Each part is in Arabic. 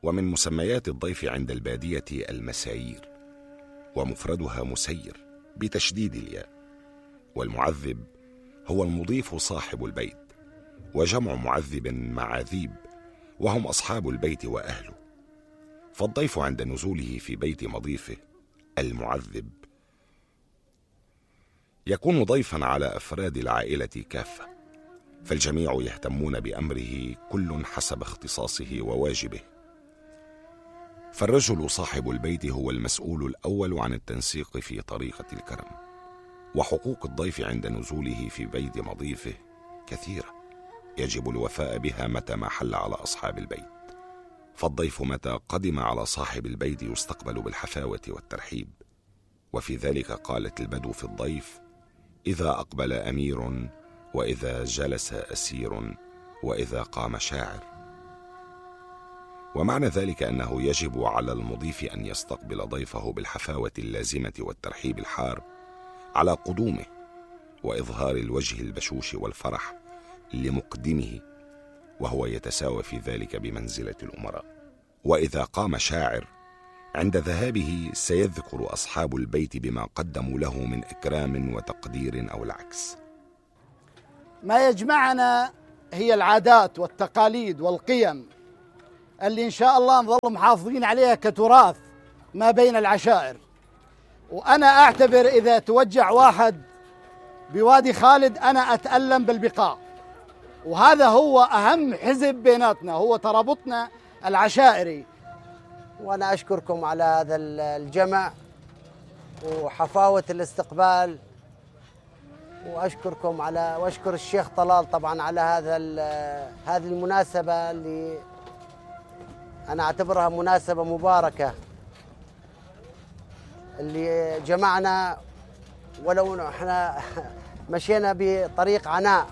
ومن مسميات الضيف عند البادية المسايير، ومفردها مسير بتشديد الياء. والمعذب هو المضيف صاحب البيت، وجمع معذب معاذيب، وهم أصحاب البيت وأهله. فالضيف عند نزوله في بيت مضيفه المعذب يكون ضيفا على أفراد العائلة كافة، فالجميع يهتمون بأمره كل حسب اختصاصه وواجبه. فالرجل صاحب البيت هو المسؤول الأول عن التنسيق في طريقة الكرم، وحقوق الضيف عند نزوله في بيت مضيفه كثيرة يجب الوفاء بها متى ما حل على أصحاب البيت. فالضيف متى قدم على صاحب البيت يستقبل بالحفاوة والترحيب، وفي ذلك قالت البدو في الضيف: إذا أقبل أمير، وإذا جلس أسير، وإذا قام شاعر. ومعنى ذلك أنه يجب على المضيف أن يستقبل ضيفه بالحفاوة اللازمة والترحيب الحار على قدومه، وإظهار الوجه البشوش والفرح لمقدمه، وهو يتساوى في ذلك بمنزلة الأمراء. وإذا قام شاعر، عند ذهابه سيذكر أصحاب البيت بما قدموا له من إكرام وتقدير أو العكس. ما يجمعنا هي العادات والتقاليد والقيم اللي إن شاء الله نظل محافظين عليها كتراث ما بين العشائر. وأنا أعتبر إذا توجع واحد بوادي خالد أنا أتألم بالبقاع، وهذا هو أهم حزب بيناتنا، هو ترابطنا العشائري. وأنا أشكركم على هذا الجمع وحفاوة الاستقبال، وأشكر الشيخ طلال طبعا على هذه المناسبة اللي أنا أعتبرها مناسبة مباركة، اللي جمعنا ولو احنا مشينا بطريق عناء،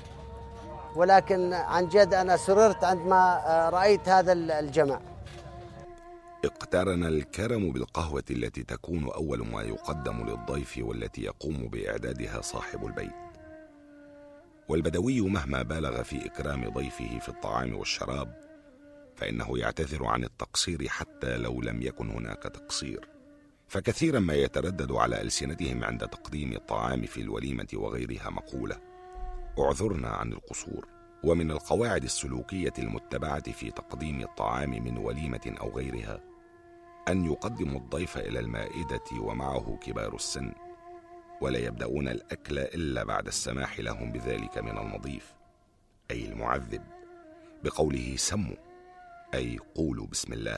ولكن عن جد أنا سررت عندما رأيت هذا الجمع. اقترن الكرم بالقهوة التي تكون أول ما يقدم للضيف، والتي يقوم بإعدادها صاحب البيت. والبدوي مهما بالغ في إكرام ضيفه في الطعام والشراب فإنه يعتذر عن التقصير حتى لو لم يكن هناك تقصير، فكثيرا ما يتردد على ألسنتهم عند تقديم الطعام في الوليمة وغيرها مقولة: اعذرنا عن القصور. ومن القواعد السلوكية المتبعة في تقديم الطعام من وليمة أو غيرها أن يقدموا الضيف إلى المائدة ومعه كبار السن، ولا يبدأون الأكل إلا بعد السماح لهم بذلك من المضيف أي المعذب بقوله سموا، أي قولوا بسم الله.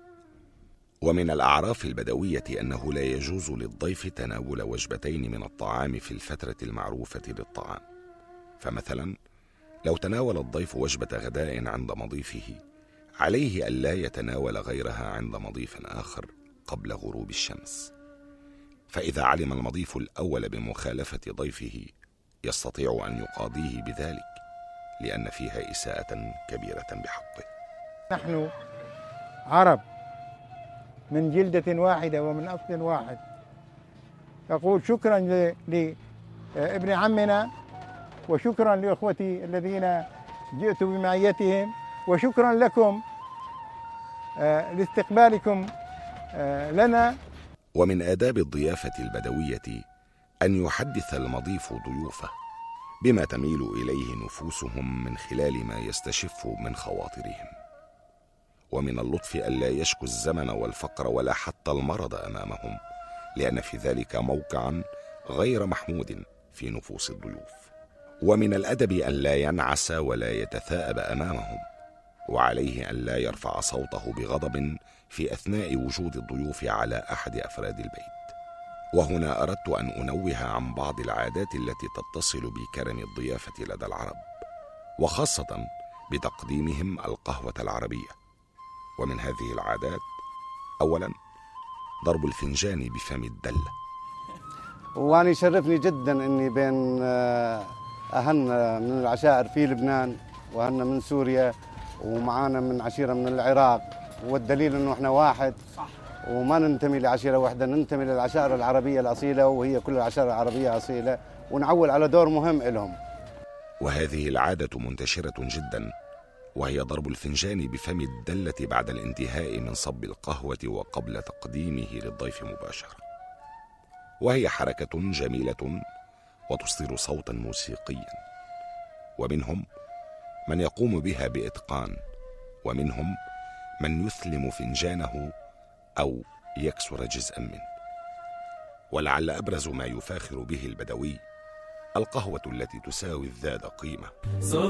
ومن الأعراف البدوية أنه لا يجوز للضيف تناول وجبتين من الطعام في الفترة المعروفة للطعام. فمثلا لو تناول الضيف وجبة غداء عند مضيفه عليه ألا يتناول غيرها عند مضيف آخر قبل غروب الشمس، فإذا علم المضيف الأول بمخالفة ضيفه يستطيع أن يقاضيه بذلك، لأن فيها إساءة كبيرة بحقه. نحن عرب من جلدة واحدة ومن أصل واحد. أقول شكرا لابن عمنا، وشكرا لأخوتي الذين جئت بمعيتهم، وشكرا لكم لاستقبالكم لنا. ومن آداب الضيافة البدوية أن يحدث المضيف ضيوفه بما تميل إليه نفوسهم من خلال ما يستشف من خواطرهم. ومن اللطف ألا يشكو الزمن والفقر ولا حتى المرض أمامهم، لأن في ذلك موقعا غير محمود في نفوس الضيوف. ومن الأدب أن لا ينعس ولا يتثاءب أمامهم، وعليه أن لا يرفع صوته بغضب في أثناء وجود الضيوف على أحد أفراد البيت. وهنا أردت أن أنوه عن بعض العادات التي تتصل بكرم الضيافة لدى العرب، وخاصة بتقديمهم القهوة العربية. ومن هذه العادات: أولا ضرب الفنجان بفم الدلة. وأنا يشرفني جدا أني بين أهل من العشائر في لبنان، وأهل من سوريا، ومعانا من عشيرة من العراق، والدليل أنه إحنا واحد وما ننتمي لعشيرة واحدة، ننتمي للعشائر العربية الأصيلة، وهي كل العشائر العربية أصيلة، ونعول على دور مهم لهم. وهذه العادة منتشرة جدا وهي ضرب الفنجان بفم الدلة بعد الانتهاء من صب القهوة وقبل تقديمه للضيف مباشرة، وهي حركة جميلة وتصدر صوتا موسيقيا، ومنهم من يقوم بها بإتقان، ومنهم من يثلم فنجانه أو يكسر جزءا منه. ولعل أبرز ما يفاخر به البدوي القهوة التي تساوي الذات قيمة.